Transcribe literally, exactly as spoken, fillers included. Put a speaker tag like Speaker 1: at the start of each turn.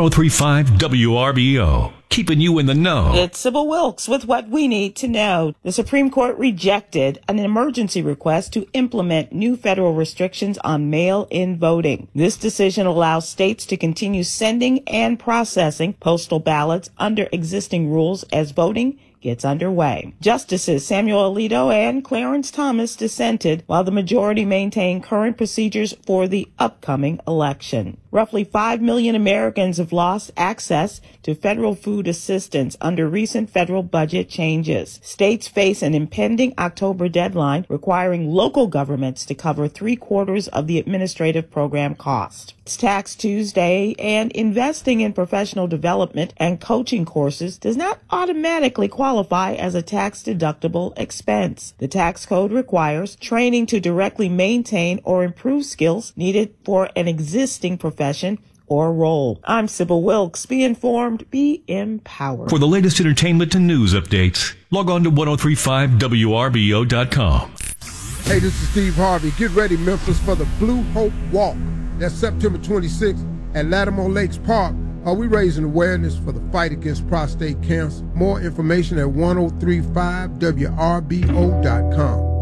Speaker 1: oh three point five W R B O, keeping you in the know.
Speaker 2: It's Sybil Wilkes with what we need to know. The Supreme Court rejected an emergency request to implement new federal restrictions on mail-in voting. This decision allows states to continue sending and processing postal ballots under existing rules as voting gets underway. Justices Samuel Alito and Clarence Thomas dissented, while the majority maintained current procedures for the upcoming election. Roughly five million Americans have lost access to federal food assistance under recent federal budget changes. States face an impending October deadline requiring local governments to cover three quarters of the administrative program cost. It's Tax Tuesday, and investing in professional development and coaching courses does not automatically qualify as a tax-deductible expense. The tax code requires training to directly maintain or improve skills needed for an existing profession or role. I'm Sybil Wilkes. Be informed, be empowered.
Speaker 1: For the latest entertainment and news updates, log on to ten thirty-five W R B O dot com.
Speaker 3: Hey, this is Steve Harvey. Get ready, Memphis, for the Blue Hope Walk. That's September twenty-sixth at Lattimore Lakes Park. Are we raising awareness for the fight against prostate cancer? More information at ten thirty-five W R B O dot com.